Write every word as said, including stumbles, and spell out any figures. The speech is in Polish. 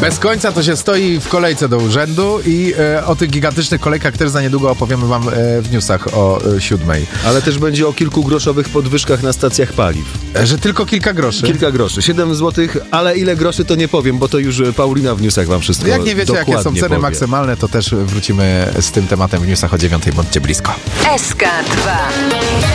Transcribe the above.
Bez końca to się stoi w kolejce do urzędu i e, o tych gigantycznych kolejkach też za niedługo opowiemy wam e, w newsach o e, siódmej. Ale też będzie o kilkugroszowych podwyżkach na stacjach paliw. E, że tylko kilka groszy. Kilka groszy. siedem złotych, ale ile groszy to nie powiem, bo to już Paulina w newsach wam wszystko Jak nie wiecie, jakie są ceny powie. maksymalne, to też wrócimy z tym tematem w newsach o dziewiątej. Bądźcie blisko. S K dwa.